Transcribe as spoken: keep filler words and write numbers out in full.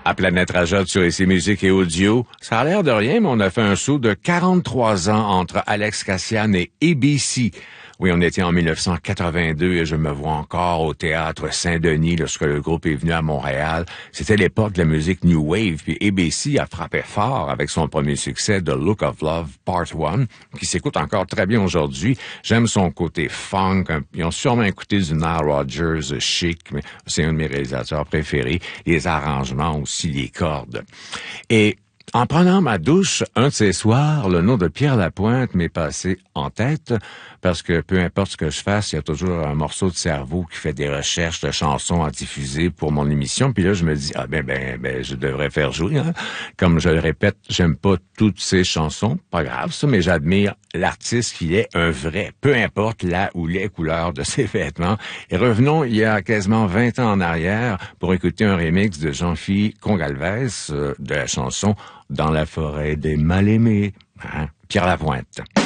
À Planète Rajot sur Ici Musique et Audio, ça a l'air de rien, mais on a fait un saut de quarante-trois ans entre Alex Cassian et A B C. Oui, on était en dix-neuf cent quatre-vingt-deux et je me vois encore au Théâtre Saint-Denis lorsque le groupe est venu à Montréal. C'était l'époque de la musique New Wave, puis A B C a frappé fort avec son premier succès, The Look of Love Part un, qui s'écoute encore très bien aujourd'hui. J'aime son côté funk. Ils ont sûrement écouté du Nile Rodgers chic, mais c'est un de mes réalisateurs préférés. Les arrangements aussi, les cordes. Et en prenant ma douche, un de ces soirs, le nom de Pierre Lapointe m'est passé en tête parce que peu importe ce que je fasse, il y a toujours un morceau de cerveau qui fait des recherches de chansons à diffuser pour mon émission. Puis là, je me dis, ah ben, ben, ben, je devrais faire jouer. Hein? Comme je le répète, j'aime pas toutes ces chansons. Pas grave ça, mais j'admire l'artiste qui est un vrai. Peu importe la ou les couleurs de ses vêtements. Et revenons il y a quasiment vingt ans en arrière pour écouter un remix de Jean-Philippe Congalvez euh, de la chanson Dans la forêt des mal-aimés. Hein? Pierre Lapointe.